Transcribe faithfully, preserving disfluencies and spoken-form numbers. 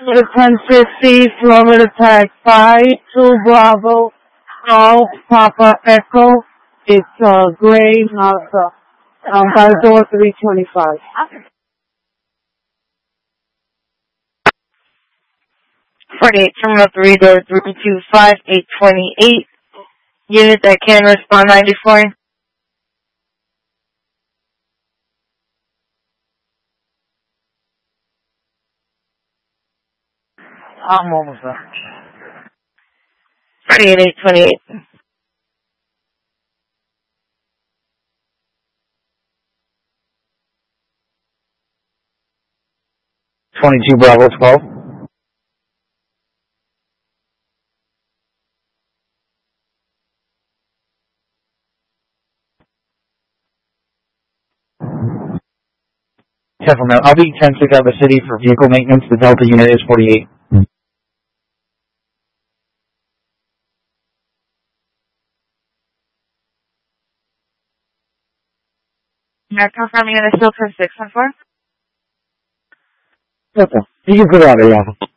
ten fifty, Florida Tag five, two Bravo, Golf, Papa Echo. It's uh, gray Mazda. Um, by door three twenty-five. forty-eight, Terminal three, door three two five, eight twenty-eight. Unit that can respond ninety-four. I'm almost there. forty-eight, eight twenty-eight. twenty-two Bravo twelve. Careful now. I'll be ten six out of the city for vehicle maintenance. The Delta unit is forty-eight. You're confirming it is still for six one four? Okay. You can put it out of the office.